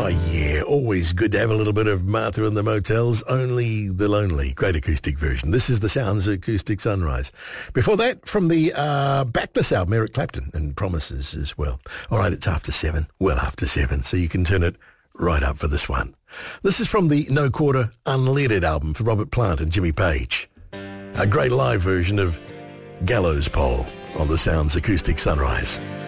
yeah, always good to have a little bit of Martha and the Motels, Only the Lonely, great acoustic version. This is the Sounds Acoustic Sunrise. Before that, from the Backless album, Eric Clapton and Promises as well. All right, it's after 7, well after 7, so you can turn it right up for this one. This is from the No Quarter Unleaded album for Robert Plant and Jimmy Page. A great live version of Gallows Pole on the Sounds Acoustic Sunrise.